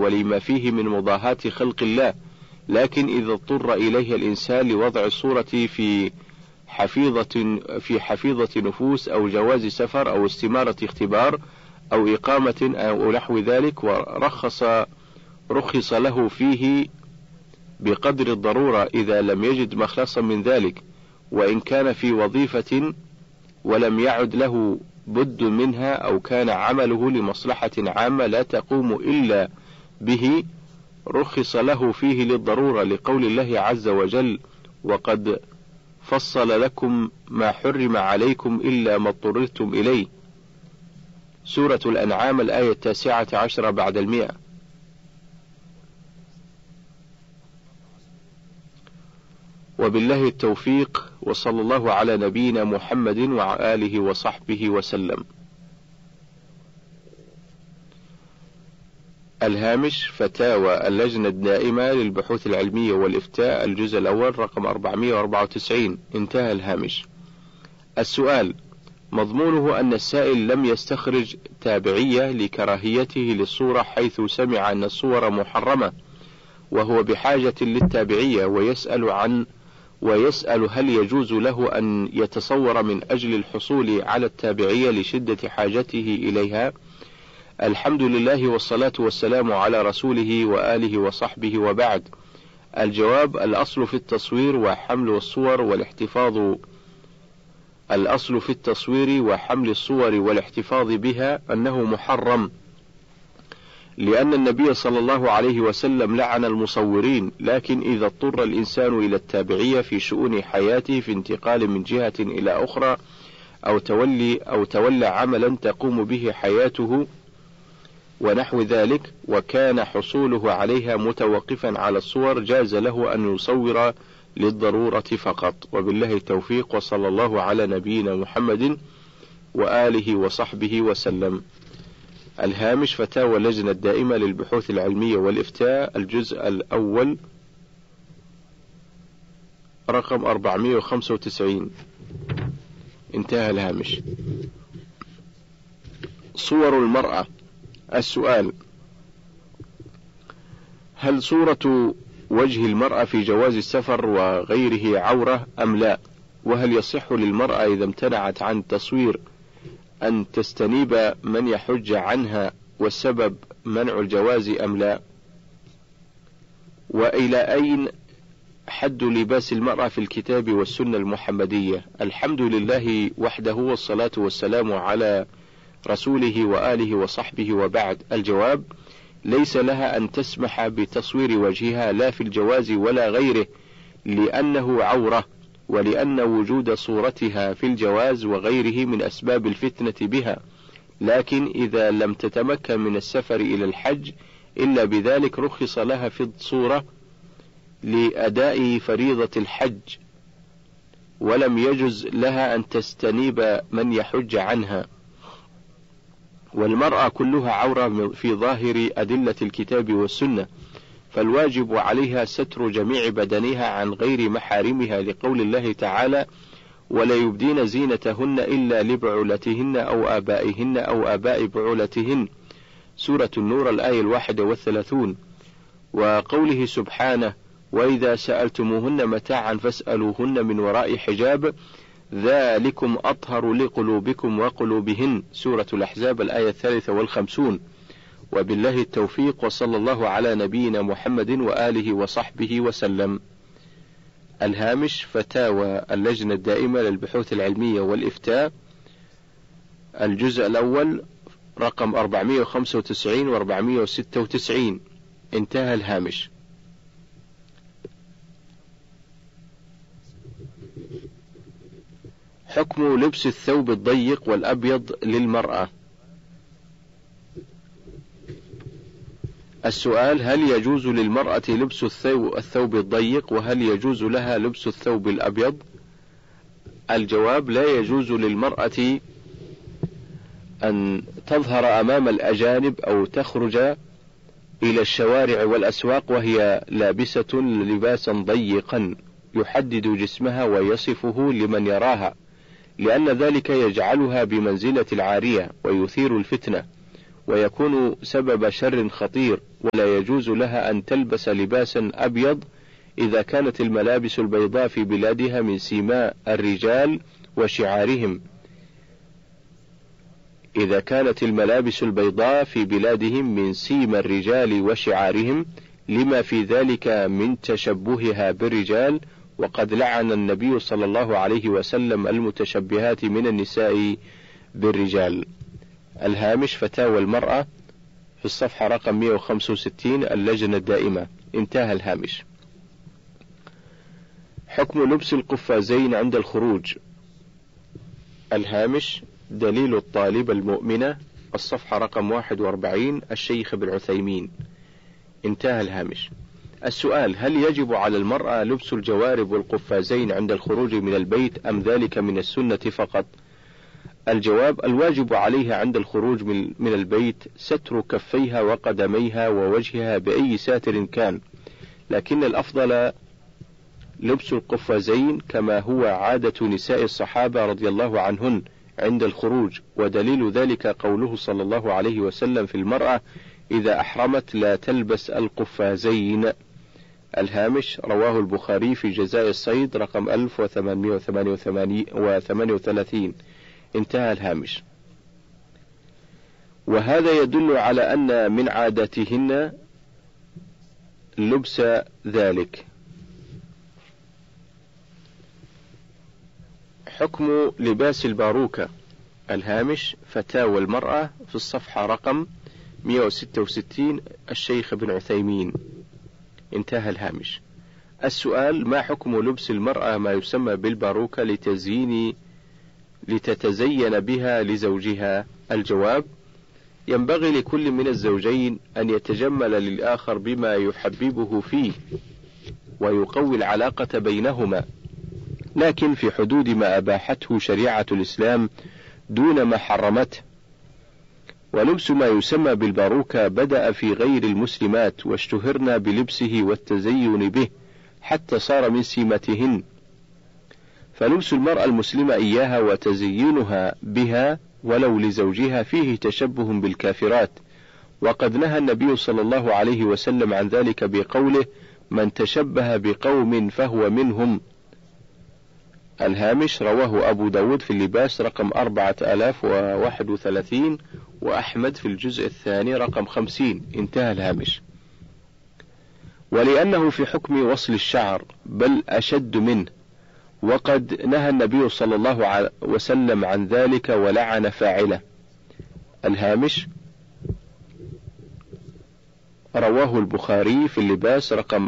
ولما فيه من مضاهاة خلق الله، لكن إذا اضطر إليه الإنسان لوضع الصورة في حفيظة نفوس أو جواز سفر أو استمارة اختبار أو إقامة أو نحو ذلك، رخص له فيه بقدر الضرورة إذا لم يجد مخلصا من ذلك، وإن كان في وظيفة ولم يعد له بد منها، أو كان عمله لمصلحة عامة لا تقوم إلا به، رخص له فيه للضرورة، لقول الله عز وجل: وقد فصل لكم ما حرم عليكم إلا ما اضطررتم إليه. سورة الأنعام الآية 19 بعد 100. وبالله التوفيق، وصلى الله على نبينا محمد وعلى آله وصحبه وسلم. الهامش: فتاوى اللجنة الدائمة للبحوث العلمية والإفتاء، الجزء الأول، رقم 494. انتهى الهامش. السؤال: مضمونه أن السائل لم يستخرج تابعية لكراهيته للصورة، حيث سمع أن الصور محرمة، وهو بحاجة للتابعية، ويسأل هل يجوز له أن يتصور من أجل الحصول على التابعية لشدة حاجته إليها؟ الحمد لله والصلاة والسلام على رسوله وآله وصحبه، وبعد. الجواب: الأصل في التصوير وحمل الصور والاحتفاظ بها أنه محرم، لأن النبي صلى الله عليه وسلم لعن المصورين، لكن إذا اضطر الإنسان إلى التابعية في شؤون حياته، في انتقال من جهة إلى أخرى، أو تولى عملا تقوم به حياته ونحو ذلك، وكان حصوله عليها متوقفا على الصور، جاز له أن يصور للضرورة فقط. وبالله التوفيق، وصلى الله على نبينا محمد وآله وصحبه وسلم. الهامش: فتاوى اللجنة الدائمة للبحوث العلمية والإفتاء، الجزء الأول، رقم 495. انتهى الهامش. صور المرأة. السؤال: هل صورة وجه المرأة في جواز السفر وغيره عورة أم لا؟ وهل يصح للمرأة إذا امتنعت عن التصوير أن تستنيب من يحج عنها، والسبب منع الجواز أم لا؟ وإلى أين حد لباس المرأة في الكتاب والسنة المحمدية؟ الحمد لله وحده، والصلاة والسلام على رسوله وآله وصحبه، وبعد. الجواب: ليس لها أن تسمح بتصوير وجهها لا في الجواز ولا غيره، لأنه عورة، ولأن وجود صورتها في الجواز وغيره من أسباب الفتنة بها، لكن إذا لم تتمكن من السفر إلى الحج إلا بذلك، رخص لها في الصورة لأداء فريضة الحج، ولم يجز لها أن تستنيب من يحج عنها. والمرأة كلها عورة في ظاهر أدلة الكتاب والسنة، فالواجب عليها ستر جميع بدنها عن غير محارمها، لقول الله تعالى: ولا يبدين زينتهن إلا لبعولتهن أو آبائهن أو آباء بعولتهن، سورة النور الآية 31. وقوله سبحانه: وإذا سألتموهن متاعا فاسألوهن من وراء حجاب، ذلكم أطهر لقلوبكم وقلوبهن، سورة الأحزاب الآية 53. وبالله التوفيق، وصلى الله على نبينا محمد وآله وصحبه وسلم. الهامش: فتاوى اللجنة الدائمة للبحوث العلمية والإفتاء، الجزء الأول، رقم 495 و 496. انتهى الهامش. حكم لبس الثوب الضيق والأبيض للمرأة. السؤال: هل يجوز للمرأة لبس الثوب الضيق، وهل يجوز لها لبس الثوب الأبيض؟ الجواب: لا يجوز للمرأة أن تظهر أمام الأجانب أو تخرج إلى الشوارع والأسواق وهي لابسة لباسا ضيقا يحدد جسمها ويصفه لمن يراها، لأن ذلك يجعلها بمنزلة العارية ويثير الفتنة، ويكون سبب شر خطير، ولا يجوز لها أن تلبس لباسا أبيض إذا كانت الملابس البيضاء في بلادها من سيماء الرجال وشعارهم، إذا كانت الملابس البيضاء في بلادهم من سيما الرجال وشعارهم، لما في ذلك من تشبهها بالرجال، وقد لعن النبي صلى الله عليه وسلم المتشبهات من النساء بالرجال. الهامش فتاوى المرأة في الصفحة رقم 165 اللجنة الدائمة. انتهى الهامش. حكم لبس القفازين عند الخروج. الهامش دليل الطالبة المؤمنة الصفحة رقم 41 الشيخ ابن عثيمين. انتهى الهامش. السؤال: هل يجب على المرأة لبس الجوارب والقفازين عند الخروج من البيت أم ذلك من السنة فقط؟ الجواب: الواجب عليها عند الخروج من البيت ستر كفيها وقدميها ووجهها بأي ساتر كان، لكن الأفضل لبس القفازين كما هو عادة نساء الصحابة رضي الله عنهن عند الخروج، ودليل ذلك قوله صلى الله عليه وسلم في المرأة إذا أحرمت لا تلبس القفازين. الهامش رواه البخاري في جزاء الصيد رقم 1838. انتهى الهامش. وهذا يدل على أن من عاداتهن لبس ذلك. حكم لباس الباروكة. الهامش فتاوى المرأة في الصفحة رقم 166 الشيخ ابن عثيمين. انتهى الهامش. السؤال: ما حكم لبس المرأة ما يسمى بالباروكة لتتزين بها لزوجها؟ الجواب: ينبغي لكل من الزوجين أن يتجمل للآخر بما يحببه فيه ويقوي العلاقة بينهما، لكن في حدود ما أباحته شريعة الإسلام دون ما حرمته. ولبس ما يسمى بالباروكة بدأ في غير المسلمات واشتهرنا بلبسه والتزين به حتى صار من سمتهن، فلبس المرأة المسلمة إياها وتزيينها بها ولو لزوجها فيه تشبه بالكافرات، وقد نهى النبي صلى الله عليه وسلم عن ذلك بقوله: من تشبه بقوم فهو منهم. الهامش رواه أبو داود في اللباس رقم 4031 وأحمد في الجزء الثاني رقم 50. انتهى الهامش. ولأنه في حكم وصل الشعر بل أشد منه، وقد نهى النبي صلى الله عليه وسلم عن ذلك ولعن فاعله. الهامش رواه البخاري في اللباس رقم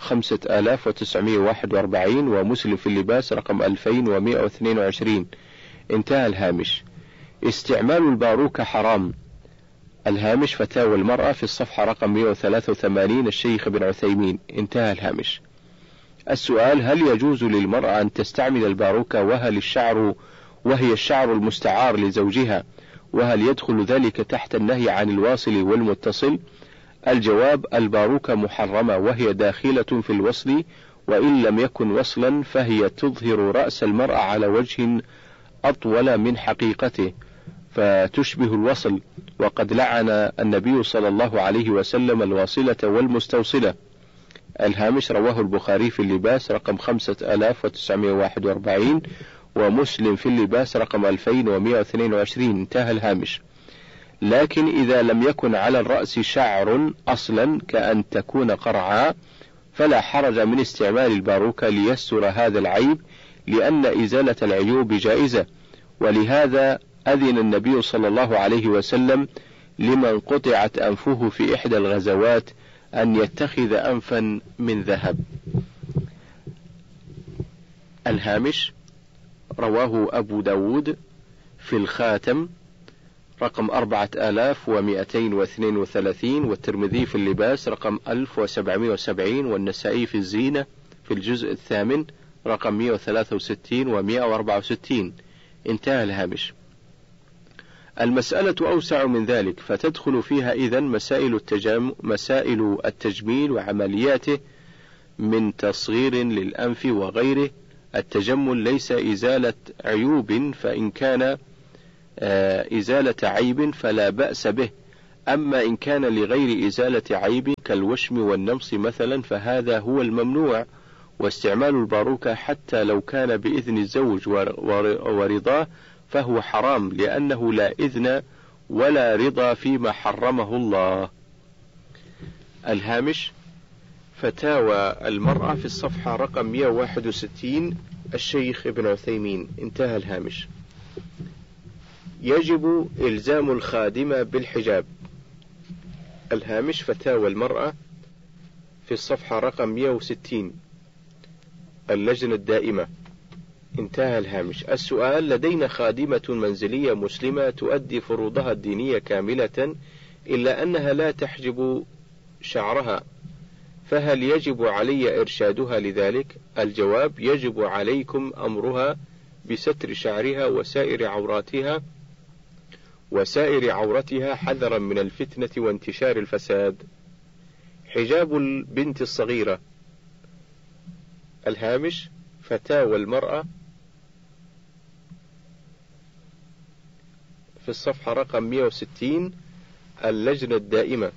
5941 ومسلم في اللباس رقم 2122. انتهى الهامش. استعمال الباروكة حرام. الهامش فتاوى المرأة في الصفحة رقم 183 الشيخ ابن عثيمين. انتهى الهامش. السؤال: هل يجوز للمرأة أن تستعمل الباروكة وهي الشعر المستعار لزوجها، وهل يدخل ذلك تحت النهي عن الواصل والمتصل؟ الجواب: الباروكة محرمة وهي داخلة في الوصل، وإن لم يكن وصلا فهي تظهر رأس المرأة على وجه أطول من حقيقته فتشبه الوصل، وقد لعن النبي صلى الله عليه وسلم الواصلة والمستوصلة. الهامش رواه البخاري في اللباس رقم 5941 ومسلم في اللباس رقم 2122. انتهى الهامش. لكن إذا لم يكن على الرأس شعر أصلا كأن تكون قرعا فلا حرج من استعمال الباروكة ليستر هذا العيب، لأن إزالة العيوب جائزة، ولهذا أذن النبي صلى الله عليه وسلم لمن قطعت أنفه في إحدى الغزوات أن يتخذ أنفا من ذهب. الهامش رواه أبو داود في الخاتم رقم 4232 والترمذي في اللباس رقم 1770 والنسائي في الزينة في الجزء الثامن رقم 163 و164. انتهى الهامش. المسألة أوسع من ذلك، فتدخل فيها إذن مسائل التجميل وعملياته من تصغير للأنف وغيره. التجمل ليس إزالة عيوب، فإن كان إزالة عيب فلا بأس به، أما إن كان لغير إزالة عيب كالوشم والنمص مثلا فهذا هو الممنوع، واستعمال الباروكة حتى لو كان بإذن الزوج ورضاه فهو حرام، لأنه لا إذن ولا رضا فيما حرمه الله. الهامش: فتاوى المرأة في الصفحة رقم 161 الشيخ ابن عثيمين. انتهى الهامش. يجب إلزام الخادمة بالحجاب. الهامش: فتاوى المرأة في الصفحة رقم 160 اللجنة الدائمة. انتهى الهامش. السؤال: لدينا خادمة منزلية مسلمة تؤدي فروضها الدينية كاملة إلا أنها لا تحجب شعرها، فهل يجب علي إرشادها لذلك؟ الجواب: يجب عليكم أمرها بستر شعرها وسائر عورتها حذرا من الفتنة وانتشار الفساد. حجاب البنت الصغيرة. الهامش: فتاوى المرأة في الصفحة رقم 160 اللجنة الدائمة.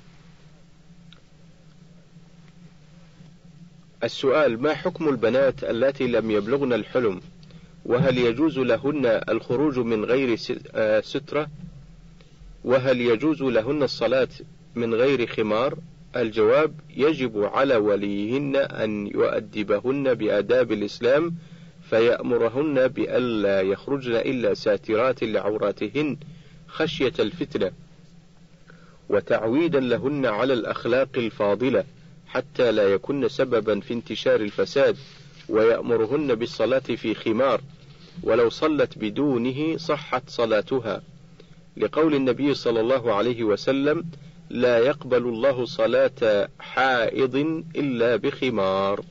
السؤال: ما حكم البنات اللاتي لم يبلغن الحلم، وهل يجوز لهن الخروج من غير سترة، وهل يجوز لهن الصلاة من غير خمار؟ الجواب: يجب على وليهن أن يؤدبهن بآداب الإسلام، فيأمرهن بألا يخرجن إلا ساترات لعوراتهن خشية الفتنة، وتعويدا لهن على الأخلاق الفاضلة حتى لا يكن سببا في انتشار الفساد، ويأمرهن بالصلاة في خمار، ولو صلت بدونه صحت صلاتها، لقول النبي صلى الله عليه وسلم: لا يقبل الله صلاة حائض إلا بخمار.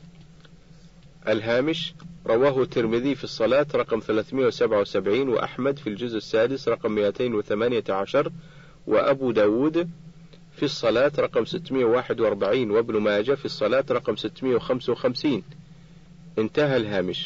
الهامش: رواه الترمذي في الصلاة رقم 377، وأحمد في الجزء السادس رقم 218، وأبو داود في الصلاة رقم 641، وابن ماجه في الصلاة رقم 655. انتهى الهامش.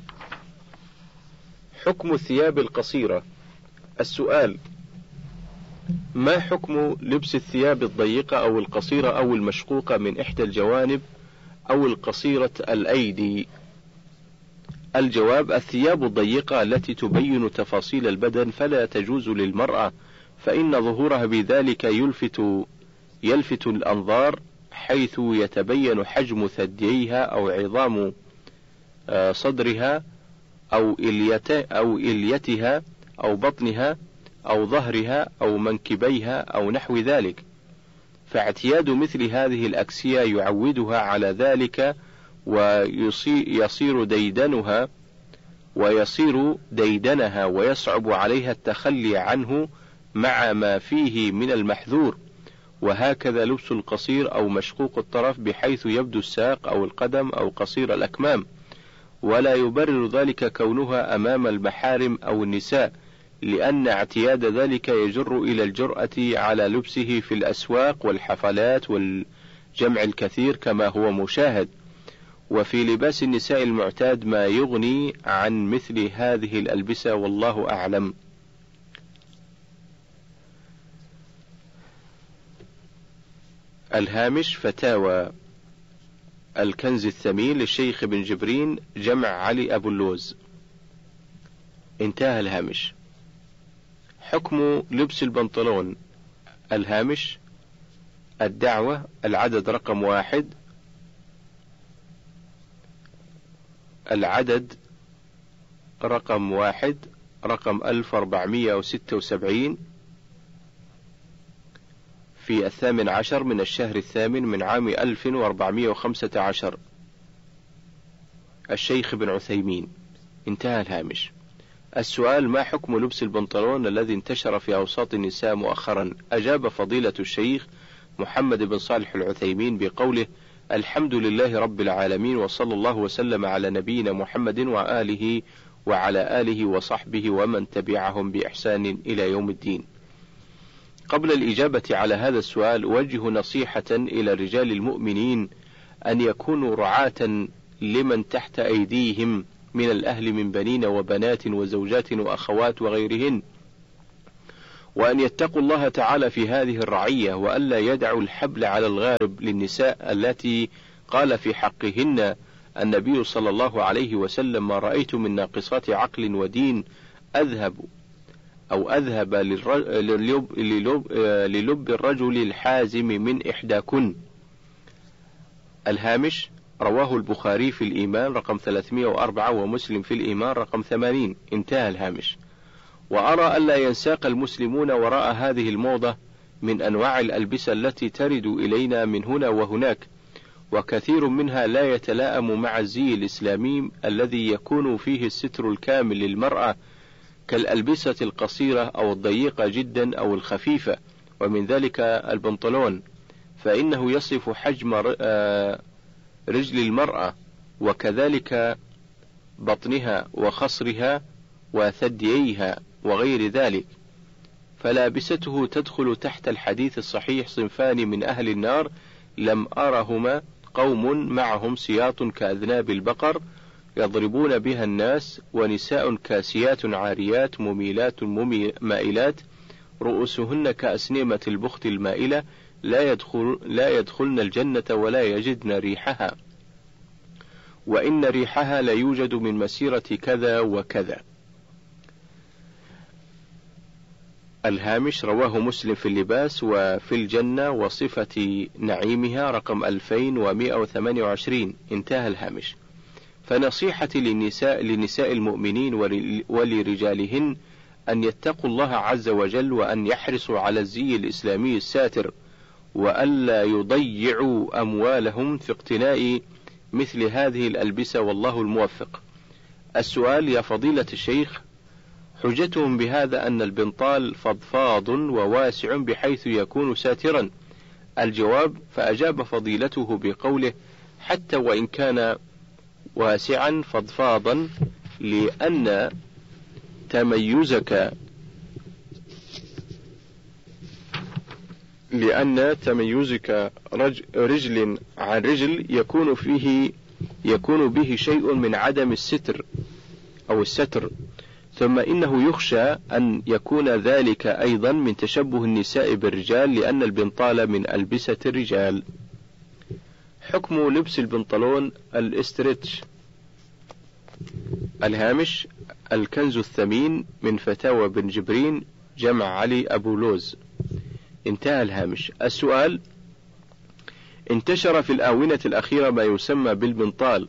حكم الثياب القصيرة. السؤال: ما حكم لبس الثياب الضيقة أو القصيرة أو المشقوقة من إحدى الجوانب أو القصيرة الأيدي؟ الجواب: الثياب الضيقة التي تبين تفاصيل البدن فلا تجوز للمرأة، فإن ظهورها بذلك يلفت الأنظار، حيث يتبين حجم ثدييها أو عظام صدرها أو إليتها أو بطنها أو ظهرها أو منكبيها أو نحو ذلك، فاعتياد مثل هذه الأكسية يعودها على ذلك، ويصير ديدنها ويصعب عليها التخلي عنه مع ما فيه من المحذور. وهكذا لبس القصير أو مشقوق الطرف بحيث يبدو الساق أو القدم أو قصير الأكمام، ولا يبرر ذلك كونها أمام المحارم أو النساء، لأن اعتياد ذلك يجر إلى الجرأة على لبسه في الأسواق والحفلات والجمع الكثير كما هو مشاهد، وفي لباس النساء المعتاد ما يغني عن مثل هذه الألبسة، والله أعلم. الهامش: فتاوى الكنز الثمين للشيخ ابن جبرين جمع علي أبو اللوز. انتهى الهامش. حكم لبس البنطلون. الهامش: الدعوة العدد رقم 1، العدد رقم 1 رقم 1476 في 18 من الشهر 8 من عام 1415. الشيخ ابن عثيمين. انتهى الهامش. السؤال: ما حكم لبس البنطلون الذي انتشر في أوساط النساء مؤخرا؟ أجاب فضيلة الشيخ محمد بن صالح العثيمين بقوله: الحمد لله رب العالمين، وصلى الله وسلم على نبينا محمد وعلى آله وصحبه ومن تبعهم بإحسان إلى يوم الدين. قبل الإجابة على هذا السؤال أوجه نصيحة إلى رجال المؤمنين أن يكونوا رعاة لمن تحت أيديهم من الأهل من بنين وبنات وزوجات وأخوات وغيرهن، وأن يتقوا الله تعالى في هذه الرعية، وألا يدعوا الحبل على الغارب للنساء التي قال في حقهن النبي صلى الله عليه وسلم: ما رأيت من ناقصات عقل ودين أذهب للب الرجل الحازم من إحداكن. الهامش: رواه البخاري في الإيمان رقم 304 ومسلم في الإيمان رقم 80. انتهى الهامش. وأرى ألا ينساق المسلمون وراء هذه الموضة من أنواع الألبسة التي ترد إلينا من هنا وهناك، وكثير منها لا يتلائم مع الزي الإسلامي الذي يكون فيه الستر الكامل للمرأة، كالألبسة القصيرة أو الضيقة جدا أو الخفيفة، ومن ذلك البنطلون، فإنه يصف حجم رجل المرأة، وكذلك بطنها وخصرها وثدييها وغير ذلك. فلابسته تدخل تحت الحديث الصحيح: صنفان من أهل النار لم أرهما، قوم معهم سياط كأذناب البقر يضربون بها الناس، ونساء كاسيات عاريات مميلات مائلات رؤوسهن كأسنمة البخت المائلة لا يدخلن الجنة ولا يجدن ريحها، وإن ريحها لا يوجد من مسيرة كذا وكذا. الهامش: رواه مسلم في اللباس وفي الجنة وصفة نعيمها رقم 2128. انتهى الهامش. فنصيحتي لنساء المؤمنين ولرجالهن أن يتقوا الله عز وجل، وأن يحرصوا على الزي الإسلامي الساتر، وألا يضيعوا أموالهم في اقتناء مثل هذه الألبسة، والله الموفق. السؤال: يا فضيلة الشيخ، حجتهم بهذا أن البنطال فضفاض وواسع بحيث يكون ساترا. الجواب: فأجاب فضيلته بقوله: حتى وإن كان واسعا فضفاضا، لأن تميزك رجل عن رجل يكون به شيء من عدم الستر أو الستر، ثم إنه يخشى أن يكون ذلك أيضا من تشبه النساء بالرجال، لأن البنطال من ألبسة الرجال. حكم لبس البنطلون الاسترتش. الهامش: الكنز الثمين من فتاوى بن جبرين جمع علي أبو لوز. انتهى الهامش. السؤال: انتشر في الآونة الأخيرة ما يسمى بالبنطال،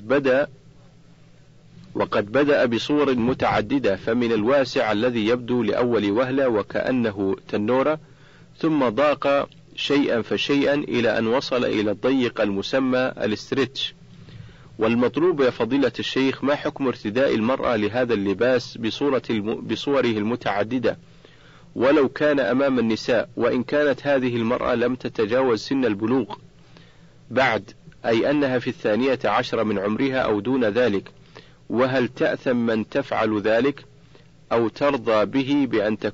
وقد بدأ بصور متعددة، فمن الواسع الذي يبدو لأول وهلة وكأنه تنورة، ثم ضاق شيئا فشيئا إلى أن وصل إلى الضيق المسمى الاسترتش. والمطلوب يا فضيلة الشيخ، ما حكم ارتداء المرأة لهذا اللباس بصوره المتعددة ولو كان أمام النساء، وإن كانت هذه المرأة لم تتجاوز سن البلوغ بعد، أي أنها في 12 من عمرها أو دون ذلك؟ وهل تأثم من تفعل ذلك، أو ترضى به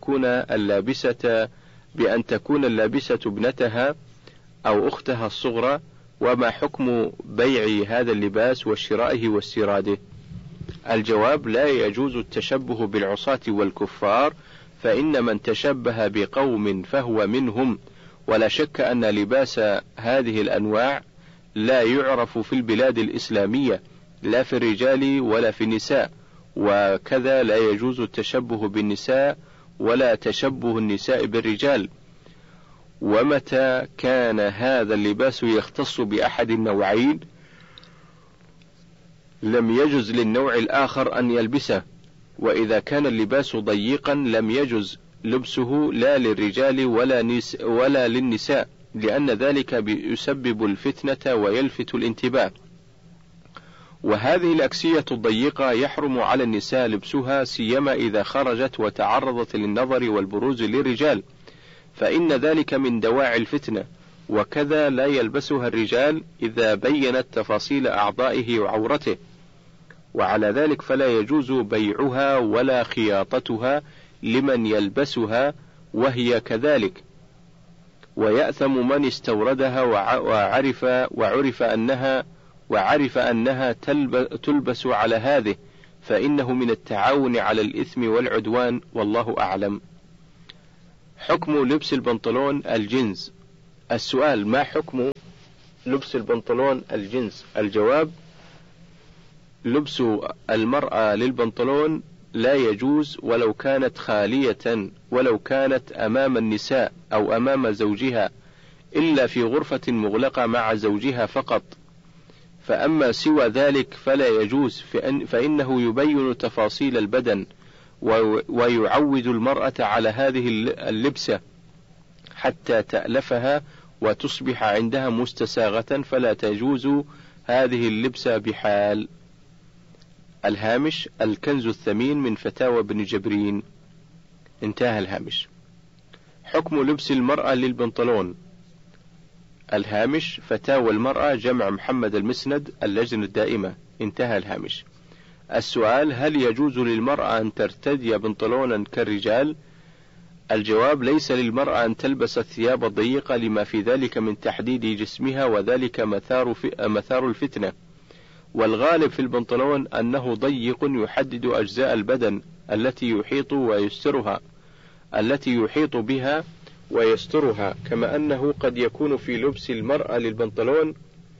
بأن تكون اللابسة ابنتها أو أختها الصغرى؟ وما حكم بيع هذا اللباس وشرائه واستيراده؟ الجواب: لا يجوز التشبه بالعصاة والكفار، فإن من تشبه بقوم فهو منهم، ولا شك أن لباس هذه الأنواع لا يعرف في البلاد الإسلامية، لا في الرجال ولا في النساء، وكذا لا يجوز التشبه بالنساء ولا تشبه النساء بالرجال. ومتى كان هذا اللباس يختص بأحد النوعين لم يجز للنوع الآخر أن يلبسه، وإذا كان اللباس ضيقا لم يجز لبسه لا للرجال ولا للنساء، لأن ذلك يسبب الفتنة ويلفت الانتباه. وهذه الأكسية الضيقة يحرم على النساء لبسها، سيما إذا خرجت وتعرضت للنظر والبروز للرجال، فإن ذلك من دواعي الفتنة. وكذا لا يلبسها الرجال إذا بينت تفاصيل أعضائه وعورته، وعلى ذلك فلا يجوز بيعها ولا خياطتها لمن يلبسها وهي كذلك، ويأثم من استوردها وعرف أنها تلبس على هذه، فإنه من التعاون على الإثم والعدوان، والله أعلم. حكم لبس البنطلون الجينز. السؤال: ما حكم لبس البنطلون الجينز؟ الجواب: لبس المرأة للبنطلون لا يجوز ولو كانت خالية، ولو كانت أمام النساء أو أمام زوجها، إلا في غرفة مغلقة مع زوجها فقط. فأما سوى ذلك فلا يجوز، فإنه يبين تفاصيل البدن ويعود المرأة على هذه اللبسة حتى تألفها وتصبح عندها مستساغة، فلا تجوز هذه اللبسة بحال. الهامش: الكنز الثمين من فتاوى ابن جبرين. انتهى الهامش. حكم لبس المرأة للبنطلون. الهامش: فتاوى المرأة جمع محمد المسند اللجنة الدائمة. انتهى الهامش. السؤال: هل يجوز للمرأة أن ترتدي بنطلونا كالرجال؟ الجواب: ليس للمرأة أن تلبس الثياب الضيقة لما في ذلك من تحديد جسمها، وذلك مثار الفتنة. والغالب في البنطلون أنه ضيق يحدد أجزاء البدن التي يحيط بها ويسترها، كما أنه قد يكون في لبس المرأة للبنطلون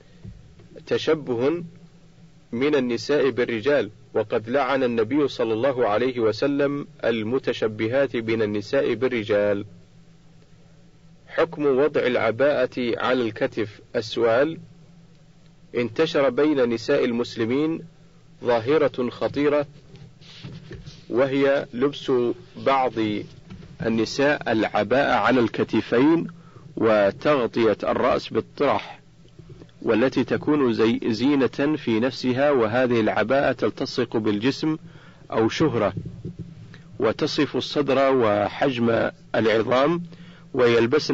تشبه من النساء بالرجال، وقد لعن النبي صلى الله عليه وسلم المتشبهات من النساء بالرجال. حكم وضع العباءة على الكتف. السؤال: انتشر بين نساء المسلمين ظاهرة خطيرة، وهي لبس بعض النساء العباءة على الكتفين وتغطية الرأس بالطرح، والتي تكون زينة في نفسها، وهذه العباءة تلتصق بالجسم أو شهرة وتصف الصدر وحجم العظام، ويلبسن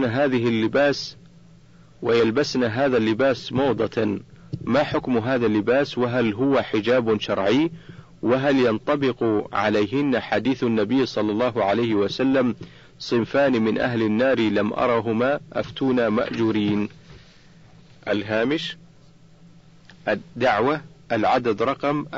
هذا اللباس موضة. ما حكم هذا اللباس؟ وهل هو حجاب شرعي؟ وهل ينطبق عليهن حديث النبي صلى الله عليه وسلم: صنفان من أهل النار لم أرهما أفتونا مأجورين؟ الهامش: الدعوة، العدد رقم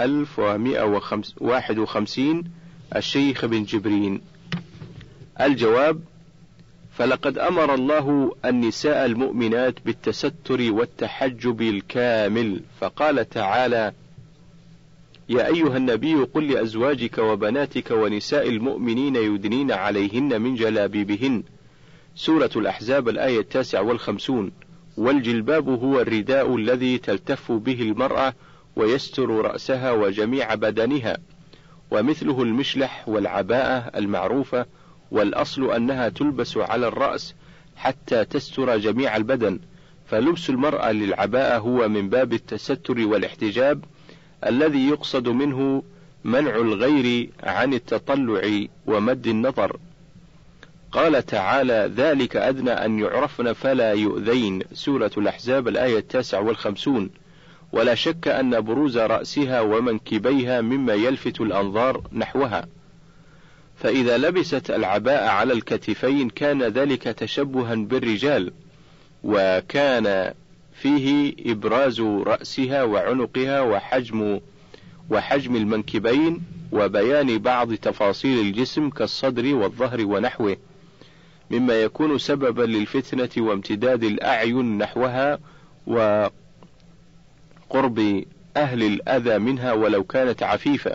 1151، الشيخ بن جبرين. الجواب: فلقد أمر الله النساء المؤمنات بالتستر والتحجب الكامل، فقال تعالى: يا أيها النبي قل لأزواجك وبناتك ونساء المؤمنين يدنين عليهن من جلابيبهن. سورة الأحزاب الآية 59. والجلباب هو الرداء الذي تلتف به المرأة ويستر رأسها وجميع بدنها، ومثله المشلح والعباءة المعروفة، والأصل أنها تلبس على الرأس حتى تستر جميع البدن. فلبس المرأة للعباءة هو من باب التستر والاحتجاب، الذي يقصد منه منع الغير عن التطلع ومد النظر. قال تعالى: ذلك أدنى أن يعرفن فلا يؤذين. سورة الأحزاب الآية 59. ولا شك أن بروز رأسها ومنكبيها مما يلفت الأنظار نحوها، فإذا لبست العباءة على الكتفين كان ذلك تشبها بالرجال، وكان فيه إبراز رأسها وعنقها وحجم المنكبين، وبيان بعض تفاصيل الجسم كالصدر والظهر ونحوه، مما يكون سببا للفتنة وامتداد الأعين نحوها وقرب أهل الأذى منها ولو كانت عفيفة.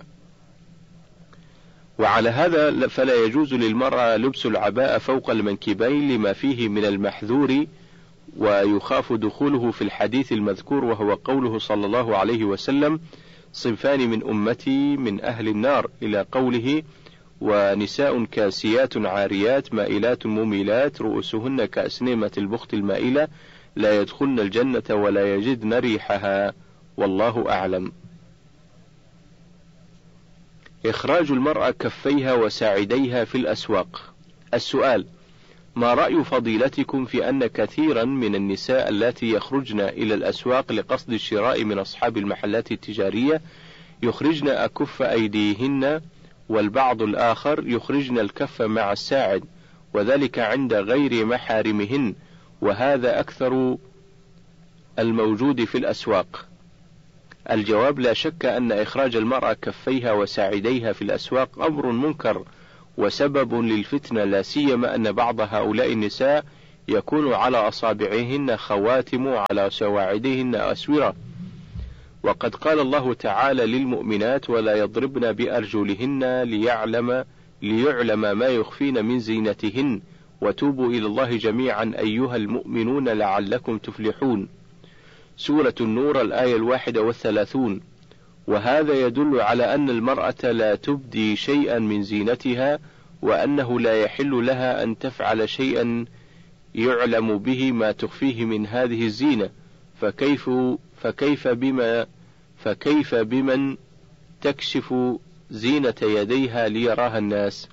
وعلى هذا فلا يجوز للمرأة لبس العباءة فوق المنكبين لما فيه من المحذور، ويخاف دخوله في الحديث المذكور، وهو قوله صلى الله عليه وسلم: صنفان من أمتي من أهل النار، إلى قوله: ونساء كاسيات عاريات مائلات مميلات رؤوسهن كأسنمة البخت المائلة لا يدخلن الجنة ولا يجدن ريحها، والله أعلم. إخراج المرأة كفيها وساعديها في الأسواق. السؤال: ما رأي فضيلتكم في أن كثيرا من النساء اللاتي يخرجن إلى الأسواق لقصد الشراء من أصحاب المحلات التجارية يخرجن أكف أيديهن، والبعض الآخر يخرجن الكف مع الساعد، وذلك عند غير محارمهن، وهذا أكثر الموجود في الأسواق؟ الجواب: لا شك أن إخراج المرأة كفيها وساعديها في الأسواق أمر منكر، وسبب للفتنة، لا سيما أن بعض هؤلاء النساء يكون على أصابعهن خواتم وعلى سواعدهن أسورة. وقد قال الله تعالى للمؤمنات: ولا يضربن بأرجلهن ليعلم ما يخفين من زينتهن وتوبوا إلى الله جميعا أيها المؤمنون لعلكم تفلحون. سورة النور الآية 31. وهذا يدل على أن المرأة لا تبدي شيئا من زينتها، وأنه لا يحل لها أن تفعل شيئا يعلم به ما تخفيه من هذه الزينة، فكيف بمن تكشف زينة يديها ليراها الناس.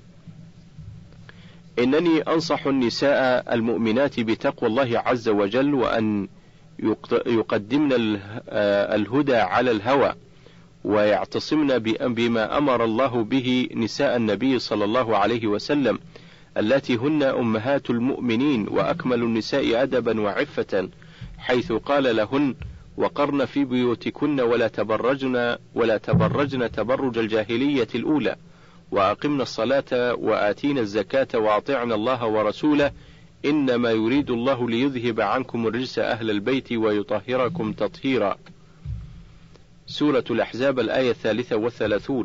إنني أنصح النساء المؤمنات بتقوى الله عز وجل، وأن يقدمن الهدى على الهوى، ويعتصمن بما أمر الله به نساء النبي صلى الله عليه وسلم، التي هن أمهات المؤمنين وأكمل النساء أدبا وعفة، حيث قال لهن: وقرن في بيوتكن ولا تبرجن تبرج الجاهلية الأولى، وأقمنا الصلاة وآتينا الزكاة وأطعنا الله ورسوله، إنما يريد الله ليذهب عنكم الرجس أهل البيت ويطهركم تطهيرا. سورة الأحزاب الآية 33.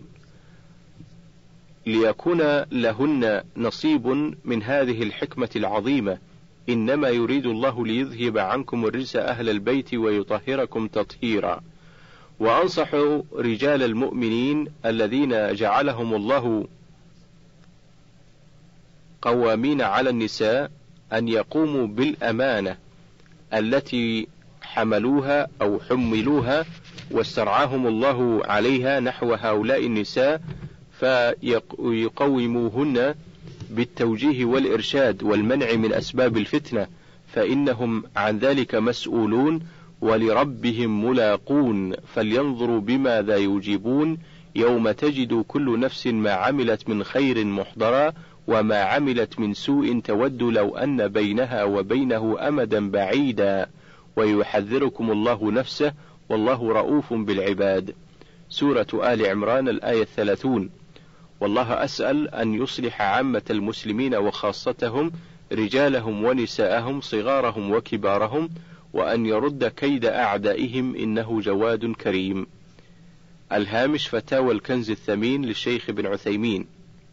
ليكون لهن نصيب من هذه الحكمة العظيمة: إنما يريد الله ليذهب عنكم الرجس أهل البيت ويطهركم تطهيرا. وأنصح رجال المؤمنين الذين جعلهم الله قوامين على النساء أن يقوموا بالأمانة التي حملوها أو حملوها واسترعاهم الله عليها نحو هؤلاء النساء، فيقوموهن بالتوجيه والإرشاد والمنع من أسباب الفتنة، فإنهم عن ذلك مسؤولون ولربهم ملاقون، فلينظروا بماذا يجيبون يوم تجد كل نفس ما عملت من خير محضرا وما عملت من سوء تود لو أن بينها وبينه أمدا بعيدا، ويحذركم الله نفسه والله رؤوف بالعباد. سورة آل عمران الآية 30. والله أسأل أن يصلح عامة المسلمين وخاصتهم، رجالهم ونساءهم، صغارهم وكبارهم، وأن يرد كيد أعدائهم، إنه جواد كريم. الهامش: فتاوى الكنز الثمين للشيخ ابن عثيمين.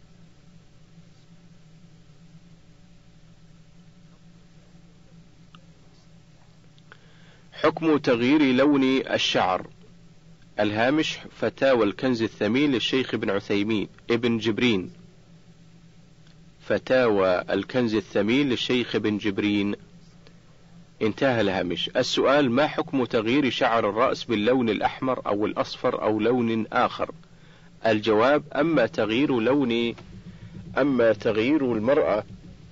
حكم تغيير لون الشعر. الهامش: فتاوى الكنز الثمين للشيخ ابن عثيمين ابن جبرين. فتاوى الكنز الثمين للشيخ ابن جبرين. انتهى الهامش. السؤال: ما حكم تغيير شعر الرأس باللون الأحمر أو الأصفر أو لون آخر؟ الجواب: أما تغيير المرأة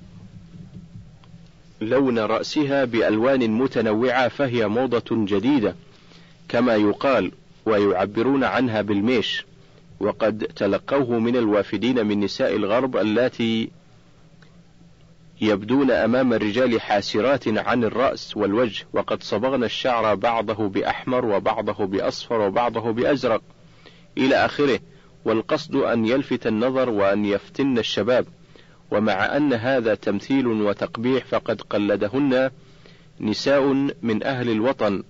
لون رأسها بألوان متنوعة فهي موضة جديدة كما يقال، ويعبرون عنها بالميش، وقد تلقوه من الوافدين من نساء الغرب اللاتي يبدون أمام الرجال حاسرات عن الرأس والوجه، وقد صبغن الشعر بعضه بأحمر وبعضه بأصفر وبعضه بأزرق إلى آخره، والقصد أن يلفت النظر وأن يفتن الشباب. ومع أن هذا تمثيل وتقبيح فقد قلدهن نساء من أهل الوطن،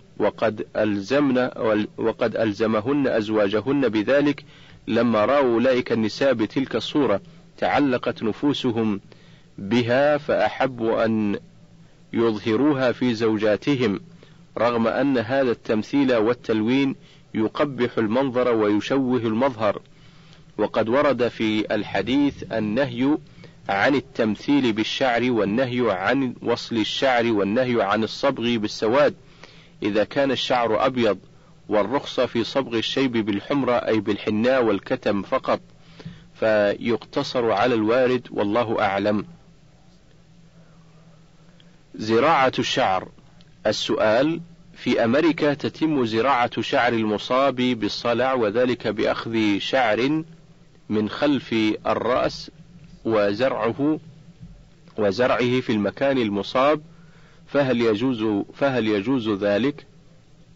وقد ألزمهن أزواجهن بذلك لما رأوا أولئك النساء بتلك الصورة تعلقت نفوسهم بها، فأحبوا أن يظهروها في زوجاتهم، رغم أن هذا التمثيل والتلوين يقبح المنظر ويشوه المظهر. وقد ورد في الحديث النهي عن التمثيل بالشعر، والنهي عن وصل الشعر، والنهي عن الصبغ بالسواد إذا كان الشعر أبيض، والرخصة في صبغ الشيب بالحمرة أي بالحناء والكتم فقط، فيقتصر على الوارد والله أعلم. زراعة الشعر. السؤال: في أمريكا تتم زراعة شعر المصاب بالصلع، وذلك بأخذ شعر من خلف الرأس وزرعه في المكان المصاب، فهل يجوز ذلك؟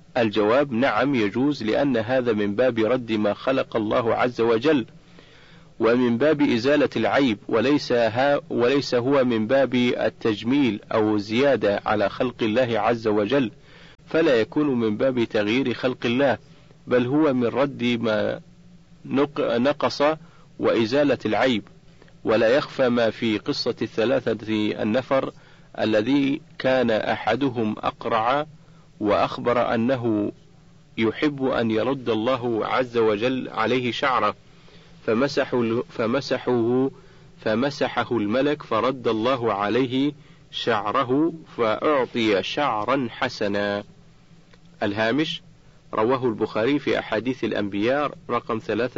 الجواب: نعم يجوز، لأن هذا من باب رد ما خلق الله عز وجل، ومن باب إزالة العيب، وليس هو من باب التجميل أو زيادة على خلق الله عز وجل، فلا يكون من باب تغيير خلق الله، بل هو من رد ما نقص وإزالة العيب. ولا يخفى ما في قصة الثلاثة النفر الذي كان أحدهم أقرع وأخبر أنه يحب أن يرد الله عز وجل عليه شعره، فمسحه الملك فرد الله عليه شعره فأعطي شعرا حسنا. الهامش: رواه البخاري في أحاديث الأنبياء رقم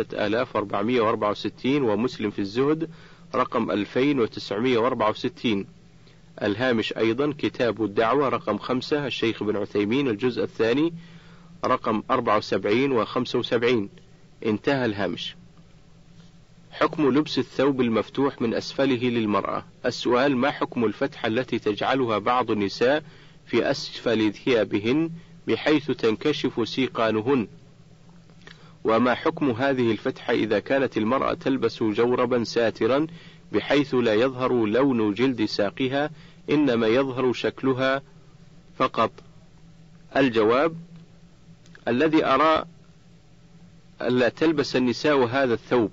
3464، ومسلم في الزهد رقم 2964. الهامش أيضا: كتاب الدعوة رقم 5 الشيخ ابن عثيمين الجزء الثاني رقم 74 و 75. انتهى الهامش. حكم لبس الثوب المفتوح من أسفله للمرأة. السؤال: ما حكم الفتحة التي تجعلها بعض النساء في أسفل ثيابهن بحيث تنكشف سيقانهن؟ وما حكم هذه الفتحة إذا كانت المرأة تلبس جوربا ساترا بحيث لا يظهر لون جلد ساقها، إنما يظهر شكلها فقط؟ الجواب: الذي أرى ألا تلبس النساء هذا الثوب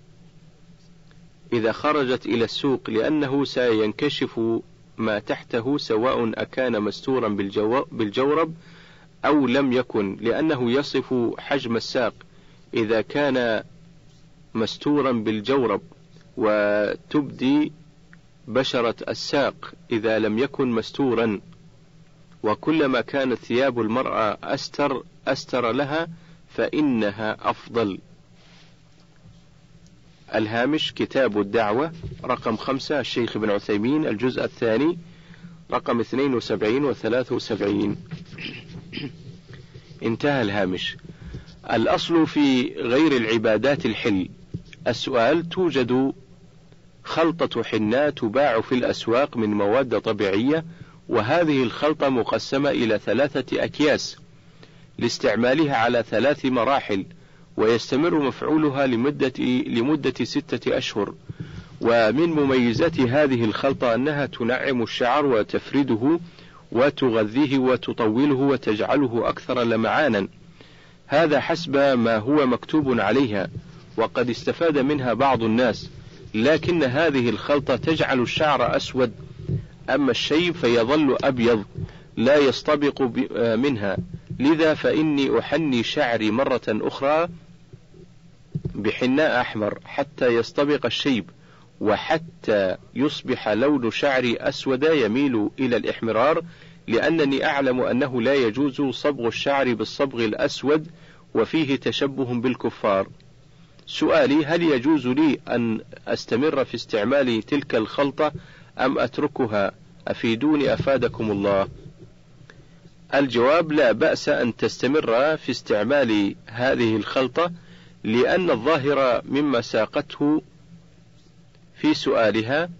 إذا خرجت إلى السوق، لأنه سينكشف ما تحته سواء أكان مستورا بالجورب أو لم يكن، لأنه يصف حجم الساق إذا كان مستورا بالجورب، وتبدي بشرة الساق إذا لم يكن مستورا، وكلما كانت ثياب المرأة أستر لها فإنها أفضل. الهامش: كتاب الدعوة رقم 5 الشيخ ابن عثيمين الجزء الثاني رقم 72 و 73. انتهى الهامش. الأصل في غير العبادات الحل. السؤال: توجد خلطة حناء تباع في الأسواق من مواد طبيعية، وهذه الخلطة مقسمة إلى 3 أكياس لاستعمالها على 3 مراحل، ويستمر مفعولها لمدة 6 أشهر. ومن مميزات هذه الخلطة أنها تنعم الشعر وتفرده وتغذيه وتطوله وتجعله أكثر لمعانا، هذا حسب ما هو مكتوب عليها، وقد استفاد منها بعض الناس، لكن هذه الخلطة تجعل الشعر أسود، أما الشيب فيظل أبيض لا يستبق منها. لذا فإني أحني شعري مرة أخرى بحناء أحمر حتى يستبق الشيب، وحتى يصبح لون شعري أسود يميل إلى الإحمرار، لأنني أعلم أنه لا يجوز صبغ الشعر بالصبغ الأسود وفيه تشبه بالكفار. سؤالي: هل يجوز لي أن أستمر في استعمال تلك الخلطة أم أتركها؟ أفيدوني أفادكم الله. الجواب: لا بأس أن تستمر في استعمال هذه الخلطة، لأن الظاهر مما ساقته في سؤالها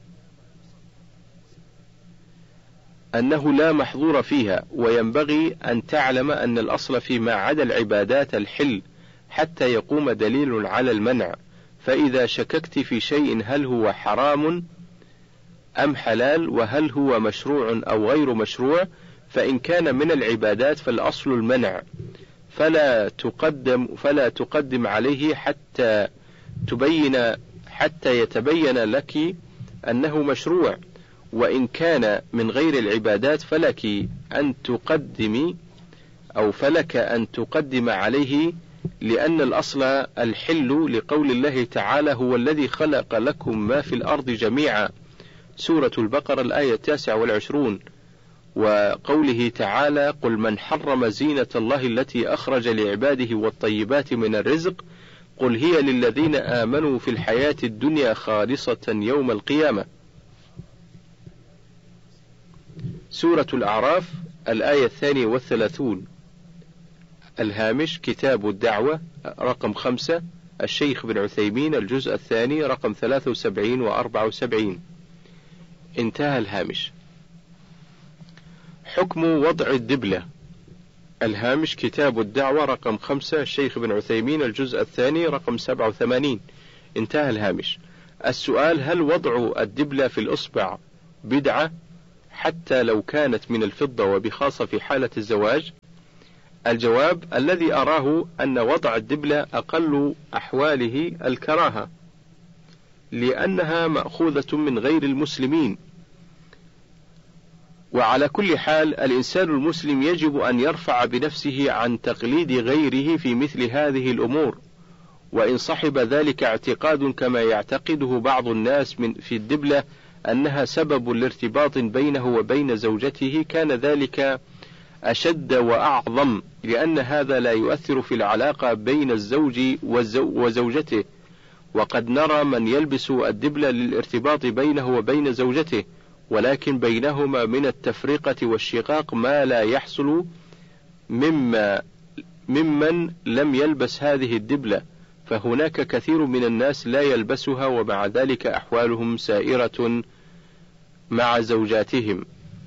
أنه لا محظور فيها، وينبغي أن تعلم أن الأصل فيما عدا العبادات الحل حتى يقوم دليل على المنع، فإذا شككت في شيء هل هو حرام أم حلال، وهل هو مشروع أو غير مشروع، فإن كان من العبادات فالأصل المنع، فلا تقدم عليه حتى يتبين لك أنه مشروع، وإن كان من غير العبادات فلك أن تقدم عليه، لأن الأصل الحل لقول الله تعالى: هو الذي خلق لكم ما في الأرض جميعا، سورة البقرة الآية 29، وقوله تعالى: قل من حرم زينة الله التي أخرج لعباده والطيبات من الرزق، قل هي للذين آمنوا في الحياة الدنيا خالصة يوم القيامة، سورة الأعراف الآية 32. الهامش: كتاب الدعوة رقم 5 الشيخ بن عثيمين الجزء الثاني رقم 73 و 74. انتهى الهامش. حكم وضع الدبلة. الهامش: كتاب الدعوة رقم 5 الشيخ بن عثيمين الجزء الثاني رقم 87. انتهى الهامش. السؤال: هل وضع الدبلة في الإصبع بدعة حتى لو كانت من الفضة وبخاصة في حالة الزواج؟ الجواب: الذي أراه أن وضع الدبلة أقل أحواله الكراهة، لأنها مأخوذة من غير المسلمين. وعلى كل حال الإنسان المسلم يجب أن يرفع بنفسه عن تقليد غيره في مثل هذه الأمور، وإن صحب ذلك اعتقاد كما يعتقده بعض الناس في الدبلة أنها سبب لارتباط بينه وبين زوجته، كان ذلك أشد وأعظم، لأن هذا لا يؤثر في العلاقة بين الزوج وزوجته. وقد نرى من يلبس الدبلة للارتباط بينه وبين زوجته، ولكن بينهما من التفرقة والشقاق ما لا يحصل ممن لم يلبس هذه الدبلة، فهناك كثير من الناس لا يلبسها ومع ذلك أحوالهم سائرة مع زوجاتهم.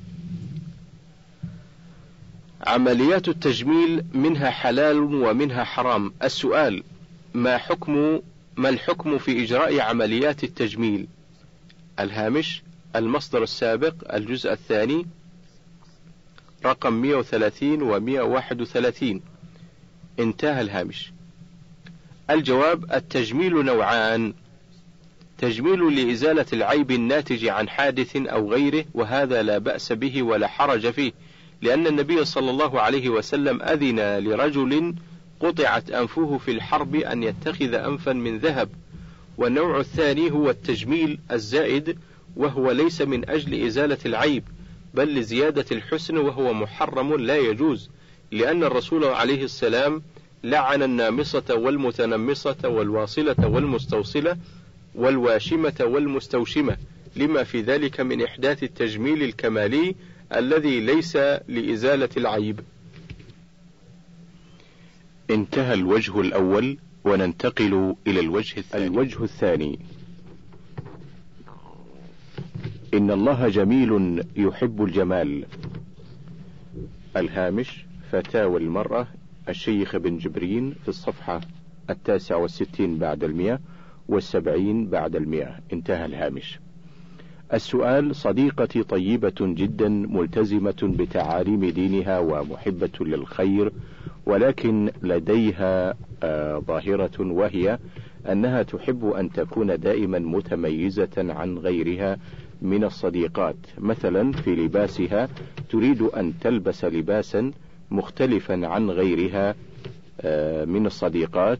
عمليات التجميل منها حلال ومنها حرام. السؤال: ما الحكم في إجراء عمليات التجميل؟ الهامش: المصدر السابق الجزء الثاني رقم 130 و 131. انتهى الهامش. الجواب: التجميل نوعان: تجميل لإزالة العيب الناتج عن حادث أو غيره، وهذا لا بأس به ولا حرج فيه، لأن النبي صلى الله عليه وسلم أذن لرجل قطعت أنفه في الحرب أن يتخذ أنفا من ذهب. والنوع الثاني هو التجميل الزائد، وهو ليس من أجل إزالة العيب بل لزيادة الحسن، وهو محرم لا يجوز، لأن الرسول عليه السلام لعن النامصة والمتنمصة والواصلة والمستوصلة والواشمة والمستوشمة، لما في ذلك من إحداث التجميل الكمالي الذي ليس لإزالة العيب. انتهى الوجه الأول، وننتقل إلى الوجه الثاني. إن الله جميل يحب الجمال. الهامش: فتاوى المرأة الشيخ بن جبرين في الصفحة 69 بعد 170 بعد 100. انتهى الهامش. السؤال: صديقتي طيبة جدا ملتزمة بتعاليم دينها ومحبة للخير، ولكن لديها ظاهرة، وهي أنها تحب أن تكون دائما متميزة عن غيرها من الصديقات، مثلا في لباسها تريد أن تلبس لباسا مختلفا عن غيرها من الصديقات،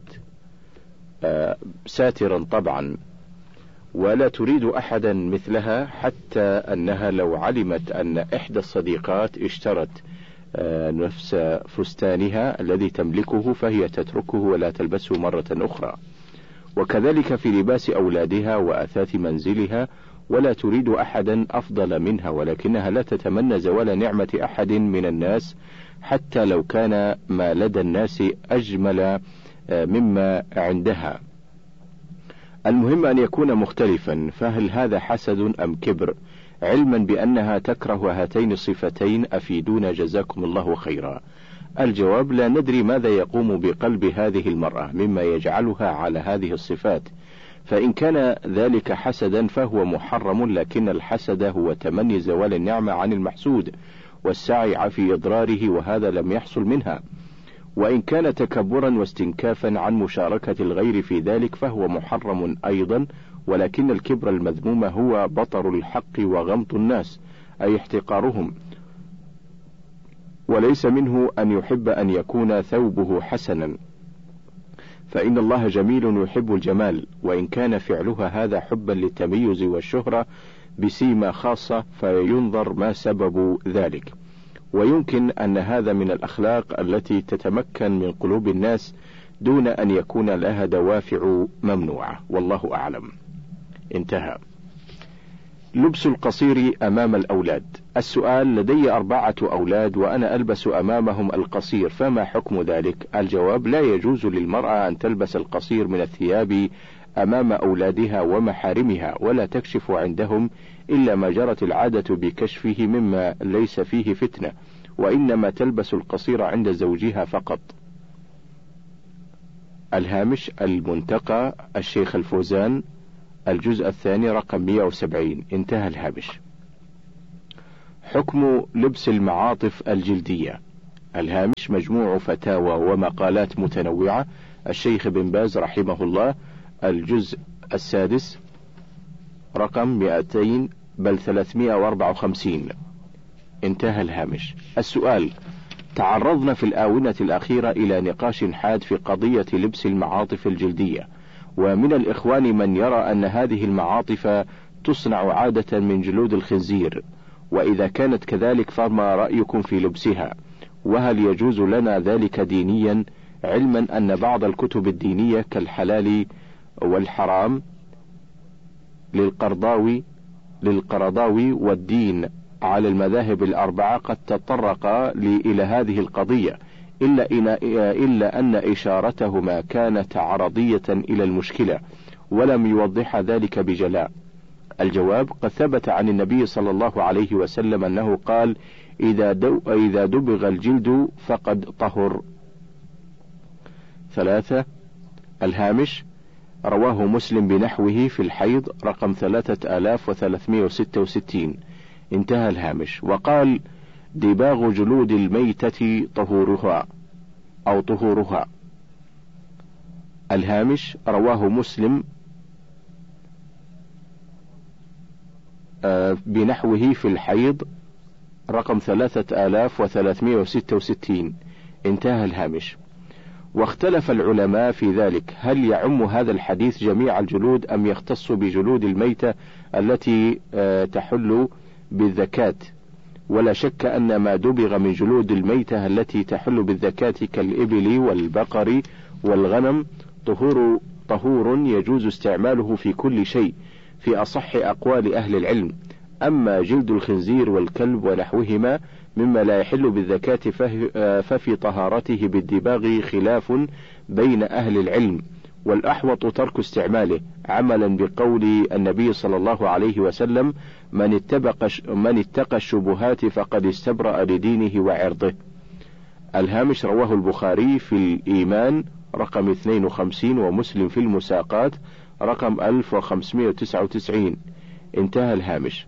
ساترا طبعا، ولا تريد أحدا مثلها، حتى أنها لو علمت أن إحدى الصديقات اشترت نفس فستانها الذي تملكه فهي تتركه ولا تلبسه مرة أخرى. وكذلك في لباس أولادها وأثاث منزلها، ولا تريد أحدا أفضل منها، ولكنها لا تتمنى زوال نعمة أحد من الناس حتى لو كان ما لدى الناس أجمل مما عندها. المهم أن يكون مختلفا، فهل هذا حسد أم كبر؟ علما بأنها تكره هاتين الصفتين، أفيدونا جزاكم الله خيرا. الجواب: لا ندري ماذا يقوم بقلب هذه المرأة مما يجعلها على هذه الصفات، فإن كان ذلك حسدا فهو محرم، لكن الحسد هو تمني زوال النعمة عن المحسود والسعي في إضراره، وهذا لم يحصل منها. وإن كان تكبرا واستنكافا عن مشاركة الغير في ذلك فهو محرم أيضا، ولكن الكبر المذموم هو بطر الحق وغمط الناس، أي احتقارهم، وليس منه أن يحب أن يكون ثوبه حسنا، فإن الله جميل يحب الجمال، وإن كان فعلها هذا حبا للتميز والشهرة بسيمة خاصة فينظر ما سبب ذلك. ويمكن أن هذا من الأخلاق التي تتمكن من قلوب الناس دون أن يكون لها دوافع ممنوعة، والله أعلم. انتهى. لبس القصير أمام الأولاد. السؤال: لدي 4 أولاد وأنا ألبس أمامهم القصير، فما حكم ذلك؟ الجواب: لا يجوز للمرأة أن تلبس القصير من الثياب أمام أولادها ومحارمها، ولا تكشف عندهم إلا ما جرت العادة بكشفه مما ليس فيه فتنة، وإنما تلبس القصير عند زوجها فقط. الهامش المنتقى الشيخ الفوزان الجزء الثاني رقم 170. انتهى الهامش. حكم لبس المعاطف الجلدية. الهامش مجموع فتاوى ومقالات متنوعة الشيخ بن باز رحمه الله الجزء السادس رقم 200 بل 354. انتهى الهامش. السؤال: تعرضنا في الآونة الأخيرة إلى نقاش حاد في قضية لبس المعاطف الجلدية، ومن الإخوان من يرى أن هذه المعاطف تصنع عادة من جلود الخنزير، وإذا كانت كذلك فما رأيكم في لبسها؟ وهل يجوز لنا ذلك دينيا، علما أن بعض الكتب الدينية كالحلال والحرام للقرضاوي والدين على المذاهب الأربعة قد تطرق إلى هذه القضية، إلا أن إشارتهما كانت عرضية إلى المشكلة ولم يوضح ذلك بجلاء. الجواب: قد ثبت عن النبي صلى الله عليه وسلم أنه قال: إذا دبغ الجلد فقد طهر. 3. الهامش رواه مسلم بنحوه في الحيض رقم 3366. انتهى الهامش. وقال: دباغ جلود الميتة طهورها أو طهورها. الهامش رواه مسلم بنحوه في الحيض رقم 3366. انتهى الهامش. واختلف العلماء في ذلك، هل يعم هذا الحديث جميع الجلود أم يختص بجلود الميتة التي تحل بالذكاة؟ ولا شك أن ما دبغ من جلود الميتة التي تحل بالذكاة كالإبل والبقر والغنم طهور يجوز استعماله في كل شيء في أصح أقوال أهل العلم. أما جلد الخنزير والكلب ونحوهما مما لا يحل بالذكاة ففي طهارته بالدباغ خلاف بين أهل العلم، والأحوط ترك استعماله عملا بقول النبي صلى الله عليه وسلم: من اتقى الشبهات فقد استبرأ لدينه وعرضه. الهامش رواه البخاري في الإيمان رقم 52 ومسلم في المساقات رقم 1599. انتهى الهامش.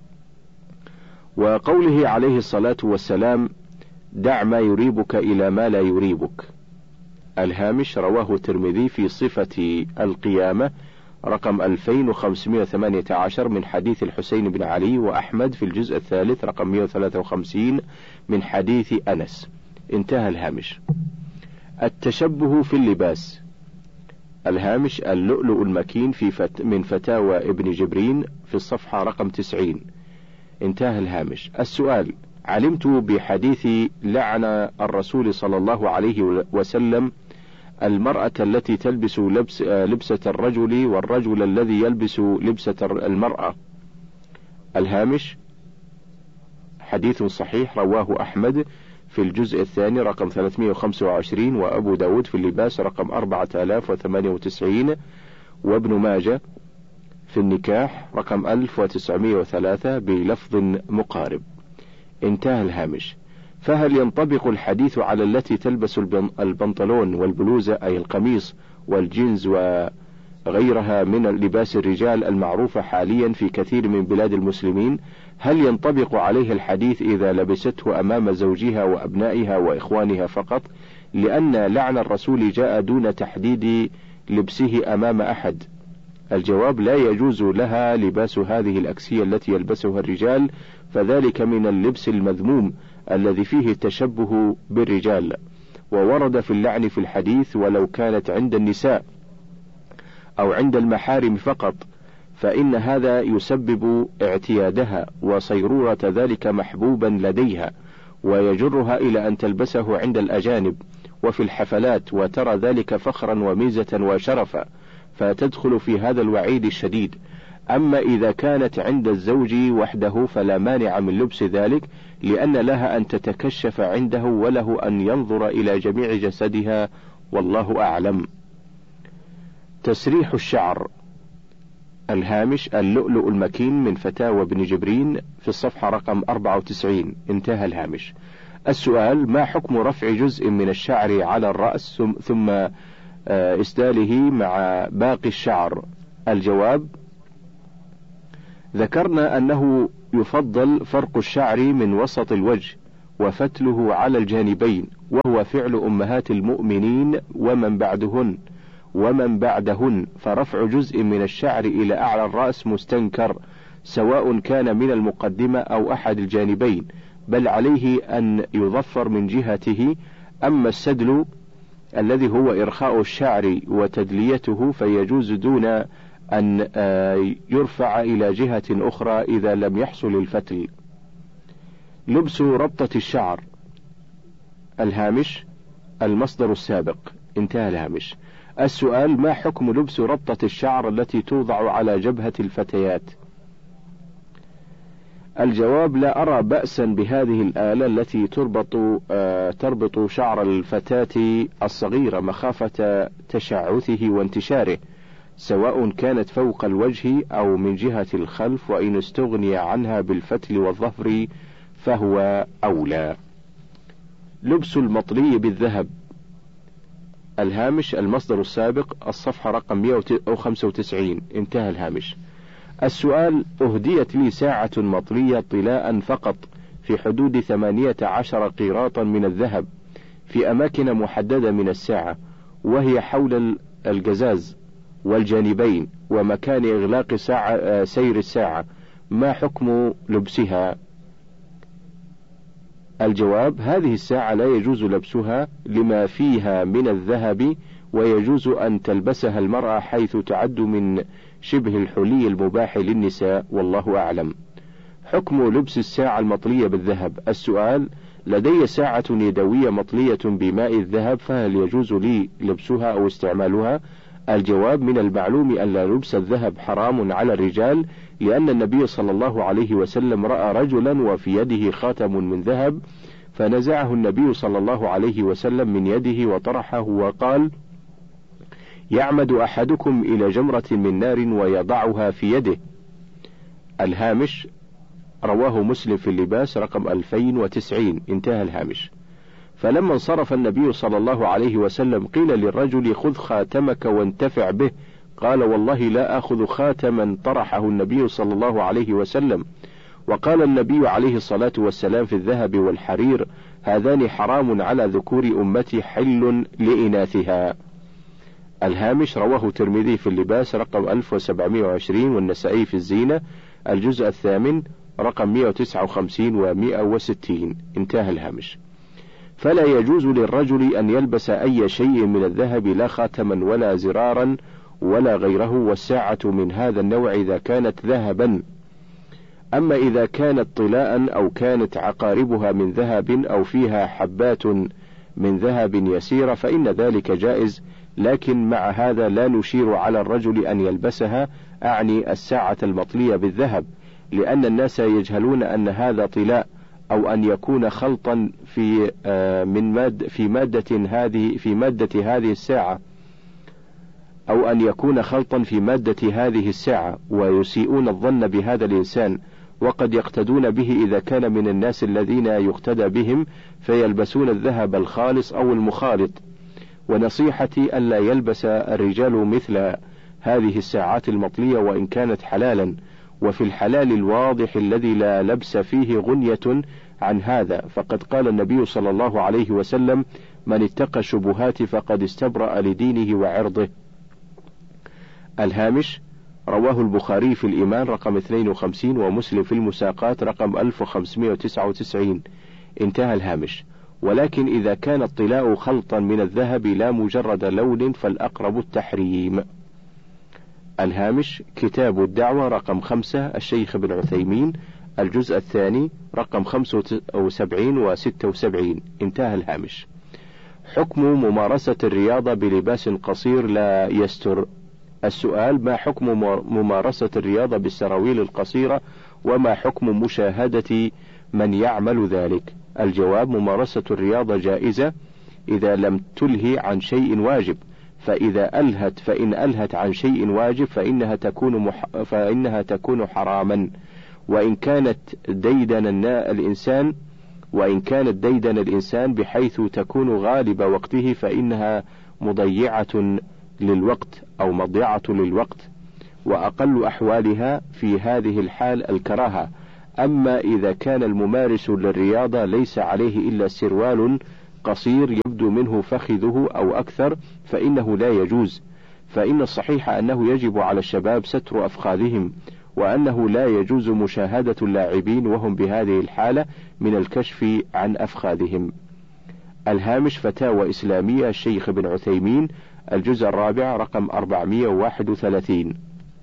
وقوله عليه الصلاة والسلام: دع ما يريبك إلى ما لا يريبك. الهامش رواه الترمذي في صفة القيامة رقم 2518 من حديث الحسين بن علي، وأحمد في الجزء الثالث رقم 153 من حديث أنس. انتهى الهامش. التشبه في اللباس. الهامش اللؤلؤ المكين من فتاوى ابن جبرين في الصفحة رقم 90. انتهى الهامش. السؤال: علمت بحديث لعن الرسول صلى الله عليه وسلم المرأة التي تلبس لبسة الرجل والرجل الذي يلبس لبسة المرأة. الهامش حديث صحيح رواه أحمد في الجزء الثاني رقم 325 وأبو داود في اللباس رقم 4098 وابن ماجه في النكاح رقم 1903 بلفظ مقارب. انتهى الهامش. فهل ينطبق الحديث على التي تلبس البنطلون والبلوزة أي القميص والجينز وغيرها من لباس الرجال المعروفة حاليا في كثير من بلاد المسلمين؟ هل ينطبق عليه الحديث إذا لبسته أمام زوجها وأبنائها وإخوانها فقط؟ لأن لعن الرسول جاء دون تحديد لبسه أمام أحد. الجواب: لا يجوز لها لباس هذه الأكسية التي يلبسها الرجال، فذلك من اللبس المذموم الذي فيه التشبه بالرجال، وورد في اللعن في الحديث ولو كانت عند النساء أو عند المحارم فقط، فإن هذا يسبب اعتيادها وصيرورة ذلك محبوبا لديها، ويجرها إلى أن تلبسه عند الأجانب وفي الحفلات، وترى ذلك فخرا وميزة وشرفا، فتدخل في هذا الوعيد الشديد. أما إذا كانت عند الزوج وحده فلا مانع من لبس ذلك، لأن لها أن تتكشف عنده وله أن ينظر إلى جميع جسدها، والله أعلم. تسريح الشعر. الهامش اللؤلؤ المكين من فتاوى ابن جبرين في الصفحة رقم 94. انتهى الهامش. السؤال: ما حكم رفع جزء من الشعر على الرأس ثم إسداله مع باقي الشعر؟ الجواب: ذكرنا أنه يفضل فرق الشعر من وسط الوجه وفتله على الجانبين، وهو فعل أمهات المؤمنين ومن بعدهن، فرفع جزء من الشعر إلى أعلى الرأس مستنكر، سواء كان من المقدمة أو أحد الجانبين، بل عليه أن يظفر من جهته. أما السدل الذي هو إرخاء الشعر وتدليته فيجوز دون أن يرفع إلى جهة أخرى إذا لم يحصل الفتل. لبس ربطة الشعر. الهامش: المصدر السابق. انتهى الهامش. السؤال: ما حكم لبس ربطة الشعر التي توضع على جبهة الفتيات؟ الجواب: لا أرى بأسا بهذه الآلة التي تربط شعر الفتاة الصغيرة مخافة تشعثه وانتشاره، سواء كانت فوق الوجه أو من جهة الخلف، وإن استغني عنها بالفتل والظفر فهو أولى. لبس المطلي بالذهب. الهامش: المصدر السابق، الصفحة رقم 195. انتهى الهامش. السؤال: أهديت لي ساعة مطلية طلاء فقط في حدود 18 قيراطا من الذهب في أماكن محددة من الساعة، وهي حول الجزاز والجانبين ومكان إغلاق سير الساعة، ما حكم لبسها؟ الجواب: هذه الساعة لا يجوز لبسها لما فيها من الذهب، ويجوز أن تلبسها المرأة حيث تعد من شبه الحلي المباح للنساء، والله أعلم. حكم لبس الساعة المطلية بالذهب. السؤال: لدي ساعة يدوية مطلية بماء الذهب، فهل يجوز لي لبسها أو استعمالها؟ الجواب: من المعلوم أن لبس الذهب حرام على الرجال، لأن النبي صلى الله عليه وسلم رأى رجلا وفي يده خاتم من ذهب، فنزعه النبي صلى الله عليه وسلم من يده وطرحه وقال: يعمد أحدكم إلى جمرة من نار ويضعها في يده. الهامش: رواه مسلم في اللباس رقم 2090. انتهى الهامش. فلما انصرف النبي صلى الله عليه وسلم قيل للرجل: خذ خاتمك وانتفع به. قال: والله لا أخذ خاتما طرحه النبي صلى الله عليه وسلم. وقال النبي عليه الصلاة والسلام في الذهب والحرير: هذان حرام على ذكور أمتي حل لإناثها. الهامش: رواه الترمذي في اللباس رقم 1720 والنسائي في الزينة الجزء 8 رقم 159 و160. انتهى الهامش. فلا يجوز للرجل أن يلبس أي شيء من الذهب، لا خاتما ولا زرارا ولا غيره، والساعة من هذا النوع إذا كانت ذهبا. أما إذا كانت طلاء أو كانت عقاربها من ذهب أو فيها حبات من ذهب يسيرة فإن ذلك جائز، لكن مع هذا لا نشير على الرجل أن يلبسها، أعني الساعة المطلية بالذهب، لأن الناس يجهلون أن هذا طلاء، أو أن يكون خلطا في مادة هذه الساعة، أو أن يكون خلطا في مادة هذه الساعة، ويسيئون الظن بهذا الإنسان، وقد يقتدون به إذا كان من الناس الذين يقتدى بهم فيلبسون الذهب الخالص أو المخالط. ونصيحتي ألا يلبس الرجال مثل هذه الساعات المطلية وإن كانت حلالا، وفي الحلال الواضح الذي لا لبس فيه غنية عن هذا، فقد قال النبي صلى الله عليه وسلم: من اتقى الشبهات فقد استبرأ لدينه وعرضه. الهامش: رواه البخاري في الإيمان رقم 52 ومسلم في المساقات رقم 1599. انتهى الهامش. ولكن إذا كان الطلاء خلطا من الذهب لا مجرد لون فالأقرب التحريم. الهامش: كتاب الدعوة رقم 5 الشيخ بن عثيمين الجزء الثاني رقم 75 و76. انتهى الهامش. حكم ممارسة الرياضة بلباس قصير لا يستر. السؤال: ما حكم ممارسة الرياضة بالسراويل القصيرة، وما حكم مشاهدة من يعمل ذلك؟ الجواب: ممارسة الرياضة جائزة إذا لم تلهي عن شيء واجب، فإن ألهت عن شيء واجب فإنها تكون حراما، وإن كانت ديدن الإنسان بحيث تكون غالب وقته فإنها مضيعة للوقت أو مضيعة للوقت، وأقل أحوالها في هذه الحال الكراهة. أما إذا كان الممارس للرياضة ليس عليه إلا سروال قصير يبدو منه فخذه أو أكثر فإنه لا يجوز، فإن الصحيح أنه يجب على الشباب ستر أفخاذهم، وأنه لا يجوز مشاهدة اللاعبين وهم بهذه الحالة من الكشف عن أفخاذهم. الهامش فتاوى إسلامية الشيخ بن عثيمين، الجزء الرابع رقم 431.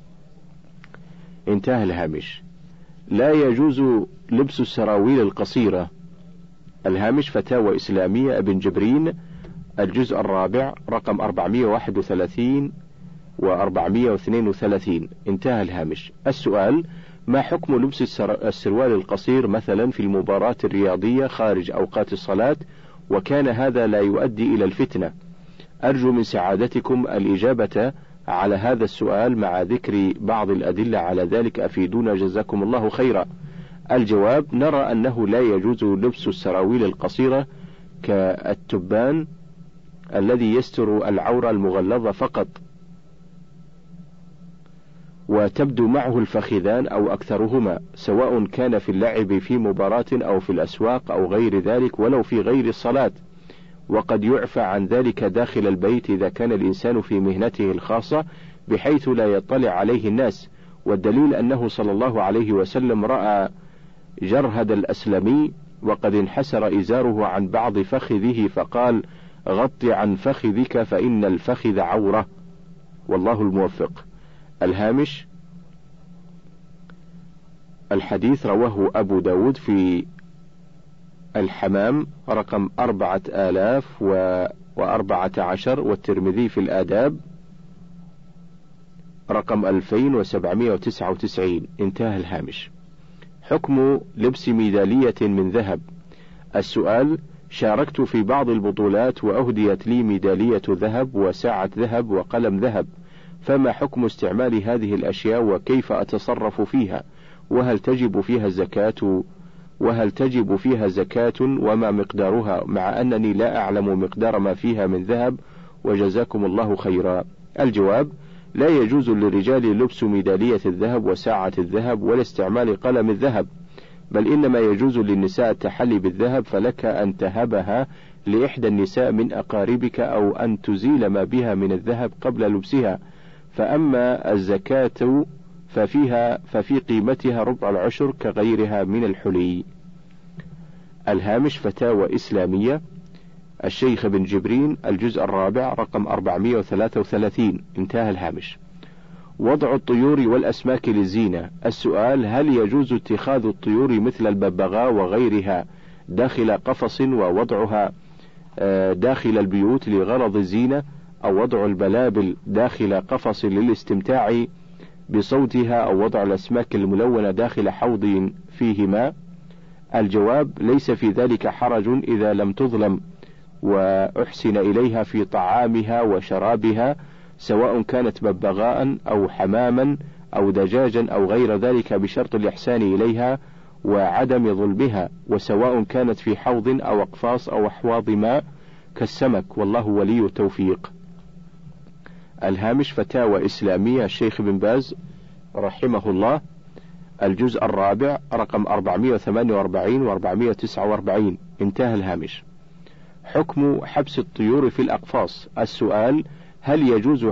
انتهى الهامش. لا يجوز لبس السراويل القصيرة. الهامش فتاوى إسلامية ابن جبرين، الجزء الرابع رقم 431 و432. انتهى الهامش. السؤال: ما حكم لبس السروال القصير مثلا في المباراة الرياضية خارج أوقات الصلاة، وكان هذا لا يؤدي إلى الفتنة؟ أرجو من سعادتكم الإجابة على هذا السؤال مع ذكر بعض الأدلة على ذلك، أفيدونا جزاكم الله خيرا. الجواب: نرى أنه لا يجوز لبس السراويل القصيرة كالتبان الذي يستر العورة المغلظة فقط وتبدو معه الفخذان أو أكثرهما، سواء كان في اللعب في مباراة أو في الأسواق أو غير ذلك، ولو في غير الصلاة، وقد يعفى عن ذلك داخل البيت إذا كان الإنسان في مهنته الخاصة بحيث لا يطلع عليه الناس. والدليل أنه صلى الله عليه وسلم رأى جرهد الأسلمي وقد انحسر إزاره عن بعض فخذه فقال: غط عن فخذك فإن الفخذ عورة، والله الموفق. الهامش: الحديث رواه أبو داود في الحمام رقم 4014، والترمذي في الآداب رقم 2799. انتهى الهامش. حكم لبس ميدالية من ذهب. السؤال: شاركت في بعض البطولات وأهديت لي ميدالية ذهب وساعة ذهب وقلم ذهب، فما حكم استعمال هذه الأشياء وكيف أتصرف فيها؟ وهل تجب فيها زكاة وما مقدارها، مع أنني لا أعلم مقدار ما فيها من ذهب، وجزاكم الله خيرا. الجواب: لا يجوز للرجال لبس ميدالية الذهب وساعة الذهب ولا استعمال قلم الذهب، بل إنما يجوز للنساء التحلي بالذهب، فلك أن تهبها لإحدى النساء من أقاربك أو أن تزيل ما بها من الذهب قبل لبسها. فأما الزكاة ففي قيمتها ربع العشر كغيرها من الحلي. الهامش فتاوى إسلامية الشيخ بن جبرين، الجزء الرابع رقم 433. انتهى الهامش. وضع الطيور والأسماك للزينة. السؤال: هل يجوز اتخاذ الطيور مثل الببغاء وغيرها داخل قفص ووضعها داخل البيوت لغرض الزينة، أو وضع البلابل داخل قفص للاستمتاع بصوتها، أو وضع الأسماك الملونة داخل حوض فيه ماء؟ الجواب: ليس في ذلك حرج إذا لم تظلم وأحسن إليها في طعامها وشرابها، سواء كانت ببغاء أو حماما أو دجاجا أو غير ذلك، بشرط الإحسان إليها وعدم ظلمها، وسواء كانت في حوض أو أقفاص أو أحواض ماء كالسمك، والله ولي التوفيق. الهامش فتاوى إسلامية الشيخ بن باز رحمه الله، الجزء الرابع رقم 448 و449. انتهى الهامش. حكم حبس الطيور في الأقفاص. السؤال: هل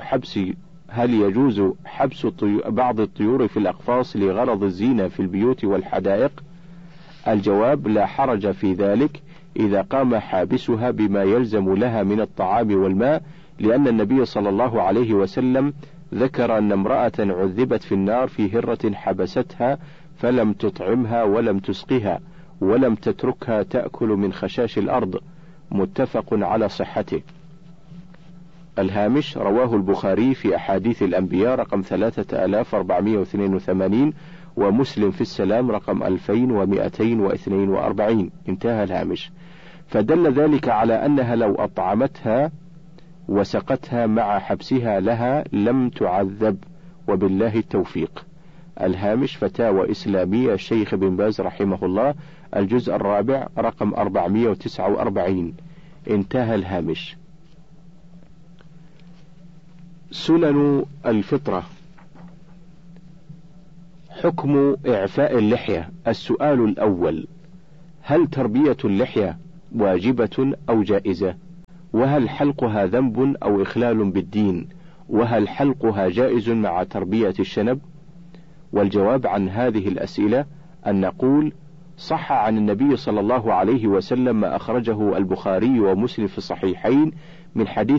يجوز حبس بعض الطيور في الأقفاص لغرض الزينة في البيوت والحدائق؟ الجواب: لا حرج في ذلك إذا قام حابسها بما يلزم لها من الطعام والماء، لأن النبي صلى الله عليه وسلم ذكر أن امرأة عذبت في النار في هرة حبستها فلم تطعمها ولم تسقها ولم تتركها تأكل من خشاش الأرض، متفق على صحته. الهامش: رواه البخاري في أحاديث الأنبياء رقم 3482، ومسلم في السلام رقم 2242. انتهى الهامش. فدل ذلك على أنها لو أطعمتها وسقتها مع حبسها لها لم تعذب، وبالله التوفيق. الهامش فتاوى إسلامية الشيخ بن باز رحمه الله، الجزء الرابع رقم 449. انتهى الهامش. سنن الفطرة. حكم إعفاء اللحية. السؤال الأول: هل تربية اللحية واجبة أو جائزة؟ وهل حلقها ذنب أو إخلال بالدين؟ وهل حلقها جائز مع تربية الشنب؟ والجواب عن هذه الأسئلة أن نقول: صح عن النبي صلى الله عليه وسلم ما أخرجه البخاري ومسلم في الصحيحين من حديث